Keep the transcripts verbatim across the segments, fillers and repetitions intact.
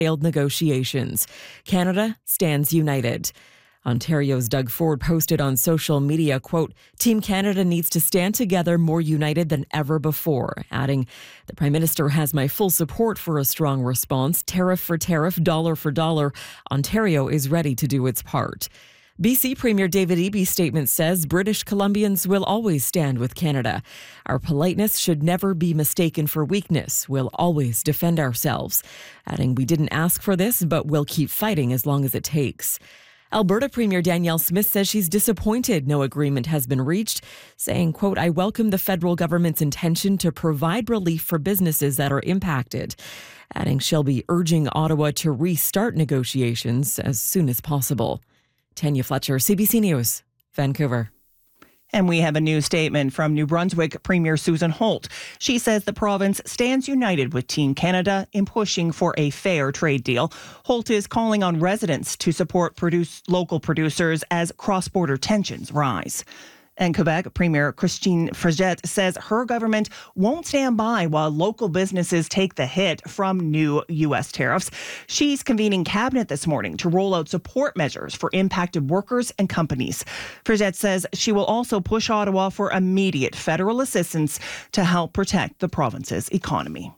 failed negotiations. Canada stands united. Ontario's Doug Ford posted on social media, quote, Team Canada needs to stand together more united than ever before, adding, the Prime Minister has my full support for a strong response, tariff for tariff, dollar for dollar. Ontario is ready to do its part. B C Premier David Eby's statement says British Columbians will always stand with Canada. Our politeness should never be mistaken for weakness. We'll always defend ourselves. Adding, we didn't ask for this, but we'll keep fighting as long as it takes. Alberta Premier Danielle Smith says she's disappointed no agreement has been reached, saying, quote, I welcome the federal government's intention to provide relief for businesses that are impacted. Adding she'll be urging Ottawa to restart negotiations as soon as possible. Tanya Fletcher, C B C News, Vancouver. And we have a new statement from New Brunswick Premier Susan Holt. She says the province stands united with Team Canada in pushing for a fair trade deal. Holt is calling on residents to support produce local producers as cross-border tensions rise. And Quebec Premier Christine Frégette says her government won't stand by while local businesses take the hit from new U S tariffs. She's convening cabinet this morning to roll out support measures for impacted workers and companies. Frégette says she will also push Ottawa for immediate federal assistance to help protect the province's economy.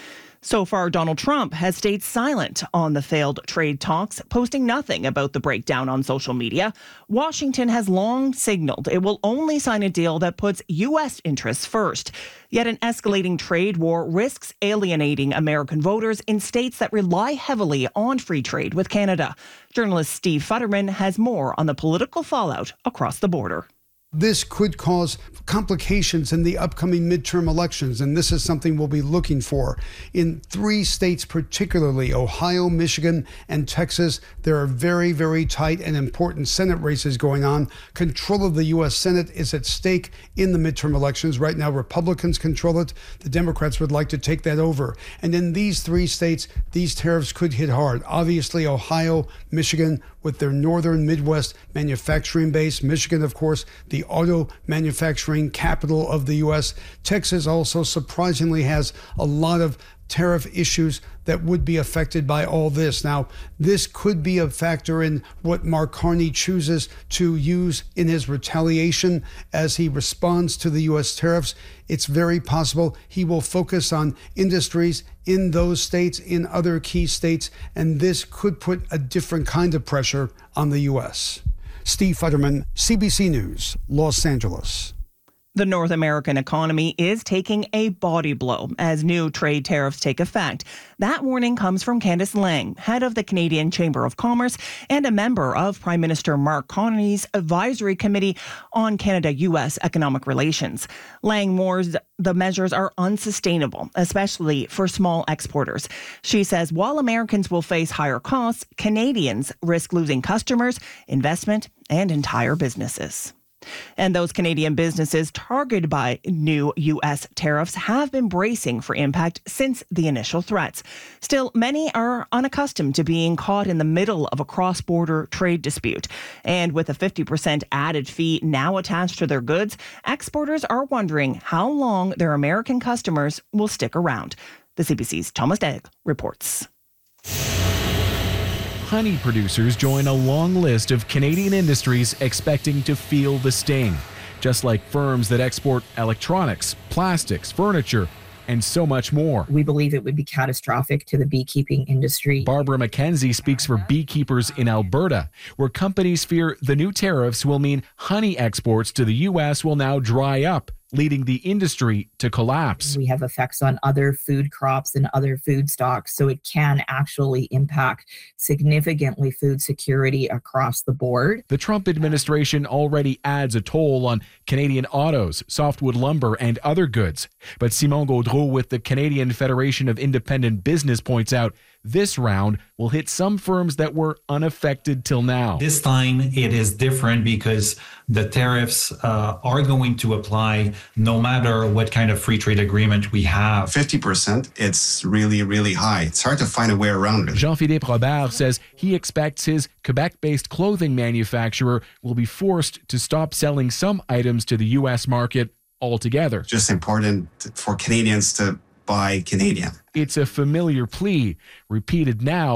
So far, Donald Trump has stayed silent on the failed trade talks, posting nothing about the breakdown on social media. Washington has long signaled it will only sign a deal that puts U S interests first. Yet an escalating trade war risks alienating American voters in states that rely heavily on free trade with Canada. Journalist Steve Futterman has more on the political fallout across the border. This could cause complications in the upcoming midterm elections, and this is something we'll be looking for. In three states particularly, Ohio, Michigan, and Texas, there are very, very tight and important Senate races going on. Control of the U S Senate is at stake in the midterm elections. Right now, Republicans control it. The Democrats would like to take that over. And in these three states, these tariffs could hit hard. Obviously, Ohio, Michigan, with their northern Midwest manufacturing base. Michigan, of course, the auto manufacturing capital of the U S. Texas also surprisingly has a lot of tariff issues that would be affected by all this. Now, this could be a factor in what Mark Carney chooses to use in his retaliation as he responds to the U S tariffs. It's very possible he will focus on industries in those states, in other key states, and this could put a different kind of pressure on the U S. Steve Futterman, C B C News, Los Angeles. The North American economy is taking a body blow as new trade tariffs take effect. That warning comes from Candice Lang, head of the Canadian Chamber of Commerce and a member of Prime Minister Mark Carney's Advisory Committee on Canada-U S Economic Relations. Lang warns the measures are unsustainable, especially for small exporters. She says while Americans will face higher costs, Canadians risk losing customers, investment, and entire businesses. And those Canadian businesses targeted by new U S tariffs have been bracing for impact since the initial threats. Still, many are unaccustomed to being caught in the middle of a cross-border trade dispute. And with a fifty percent added fee now attached to their goods, exporters are wondering how long their American customers will stick around. The C B C's Thomas Daigle reports. Honey producers join a long list of Canadian industries expecting to feel the sting, just like firms that export electronics, plastics, furniture, and so much more. We believe it would be catastrophic to the beekeeping industry. Barbara McKenzie speaks for beekeepers in Alberta, where companies fear the new tariffs will mean honey exports to the U S will now dry up, leading the industry to collapse. We have effects on other food crops and other food stocks, so it can actually impact significantly food security across the board. The Trump administration already adds a toll on Canadian autos, softwood lumber, and other goods. But Simon Gaudreau with the Canadian Federation of Independent Business points out this round will hit some firms that were unaffected till now. This time it is different because the tariffs uh, are going to apply no matter what kind of free trade agreement we have. fifty percent, it's really, really high. It's hard to find a way around it. Jean-Philippe Robert says he expects his Quebec-based clothing manufacturer will be forced to stop selling some items to the U S market altogether. Just important for Canadians to buy Canadian. It's a familiar plea, repeated now